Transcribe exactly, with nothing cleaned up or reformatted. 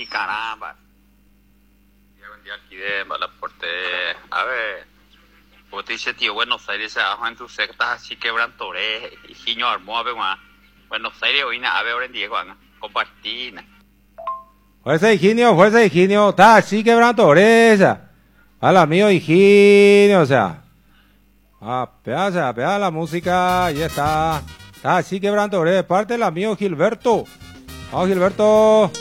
aquí, caramba. Buen día aquí de Malaporte. A ver, vos te dices, tío, Buenos Aires, abajo en tus sectas así quebrantores, y Giño armó a ver, Buenos Aires, hoy a ver, ahora en Diego, compartir. Fuerza Higinio, fuerza Higinio, está así quebrantores. A la mío Higinio, o sea. Ah, pega, pega la música, ya está. Está así quebrantores, parte la mío Gilberto. Vamos, Gilberto.